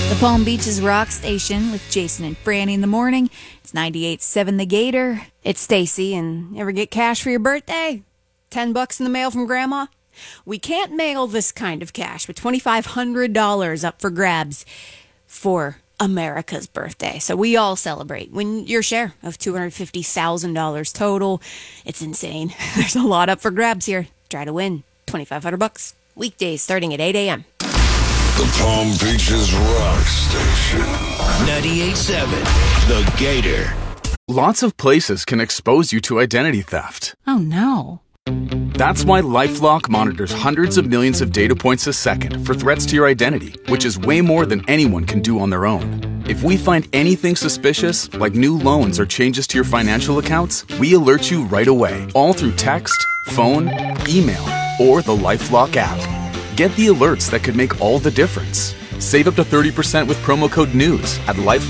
The Palm Beaches Rock Station with Jason and Franny in the morning. It's 98.7 The Gator. It's Stacy, and ever get cash for your birthday? $10 in the mail from Grandma? We can't mail this kind of cash, with $2,500 up for grabs for America's birthday. So we all celebrate. Win your share of $250,000 total. It's insane. There's a lot up for grabs here. Try to win $2,500. Weekdays starting at 8 a.m. The Palm Beaches Rock Station. 98.7 The Gator. Lots of places can expose you to identity theft. Oh, no. That's why LifeLock monitors hundreds of millions of data points a second for threats to your identity, which is way more than anyone can do on their own. If we find anything suspicious, like new loans or changes to your financial accounts, we alert you right away, all through text, phone, email, or the LifeLock app. Get the alerts that could make all the difference. Save up to 30% with promo code NEWS at LifeLock.